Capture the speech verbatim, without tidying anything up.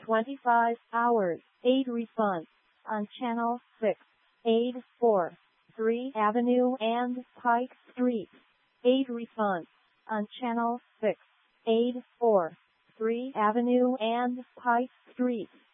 twenty-five hours. eight response on Channel six. eight four three Avenue and Pike Street. eight response on Channel six. eight four three Avenue and Pike Street.